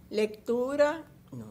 Lectura. No,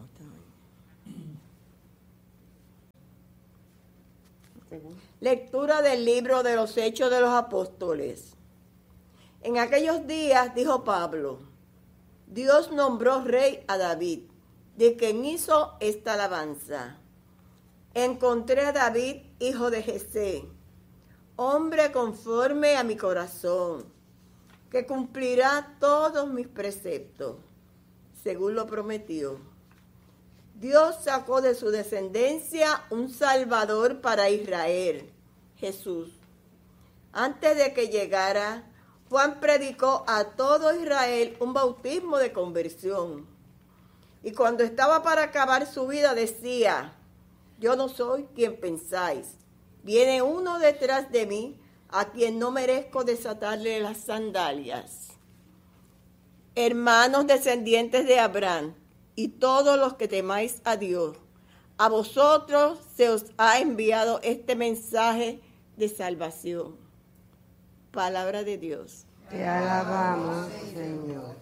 lectura del libro de los Hechos de los Apóstoles. En aquellos días, dijo Pablo, Dios nombró rey a David, de quien hizo esta alabanza. Encontré a David, hijo de Jesé, hombre conforme a mi corazón, que cumplirá todos mis preceptos, según lo prometió. Dios sacó de su descendencia un Salvador para Israel, Jesús. Antes de que llegara, Juan predicó a todo Israel un bautismo de conversión. Y cuando estaba para acabar su vida decía, yo no soy quien pensáis. Viene uno detrás de mí, a quien no merezco desatarle las sandalias. Hermanos descendientes de Abraham, y todos los que temáis a Dios, a vosotros se os ha enviado este mensaje de salvación. Palabra de Dios. Te alabamos, Señor.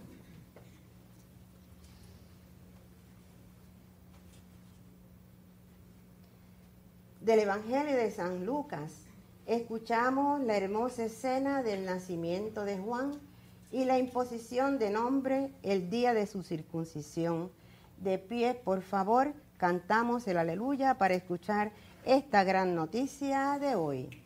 Del Evangelio de San Lucas, escuchamos la hermosa escena del nacimiento de Juan y la imposición de nombre el día de su circuncisión. De pie, por favor, cantamos el aleluya para escuchar esta gran noticia de hoy.